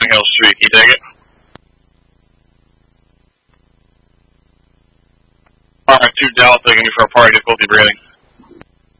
Hill Street, can you take it? Alright, 2 Delta, taking you for a party difficulty breathing.